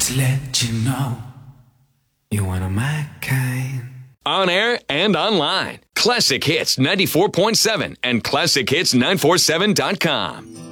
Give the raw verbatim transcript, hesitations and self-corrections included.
Just let you know you're one of my kind. On air and online. Classic Hits ninety-four point seven and classic hits nine four seven dot com.